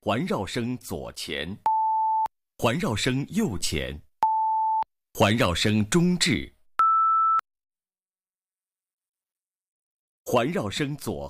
环绕声左前，环绕声右前，环绕声中置，环绕声左